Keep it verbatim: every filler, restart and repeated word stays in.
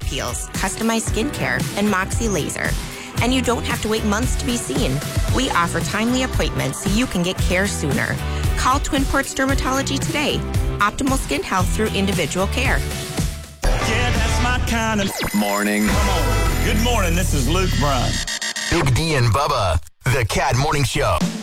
peels, customized skincare, and Moxie Laser. And you don't have to wait months to be seen. We offer timely appointments so you can get care sooner. Call Twin Ports Dermatology today. Optimal skin health through individual care. Yeah, that's my kind of morning. Come on. Good morning. This is Luke Bryan. Big D and Bubba, the Cat Morning Show.